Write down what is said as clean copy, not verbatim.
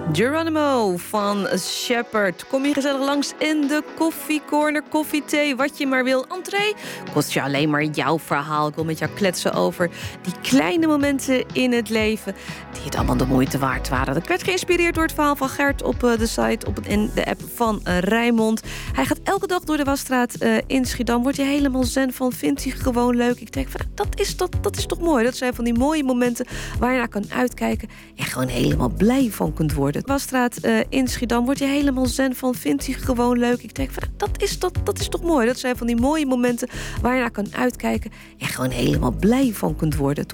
Geronimo van Shepherd. Kom je gezellig langs in de koffiecorner, koffie, thee, wat je maar wil. Entree kost je alleen maar jouw verhaal. Ik wil met jou kletsen over die kleine momenten in het leven die het allemaal de moeite waard waren. Ik werd geïnspireerd door het verhaal van Gert op de site in de app van Rijnmond. Hij gaat elke dag door de Wasstraat in Schiedam. Wordt hij helemaal zen van, vindt hij gewoon leuk. Ik denk van, dat is toch mooi. Dat zijn van die mooie momenten waar je naar kan uitkijken en gewoon helemaal blij van kunt worden. Wasstraat in Schiedam wordt je helemaal zen van, vindt hij gewoon leuk. Ik denk van, dat is toch mooi. Dat zijn van die mooie momenten waar je naar kan uitkijken en gewoon helemaal blij van kunt worden.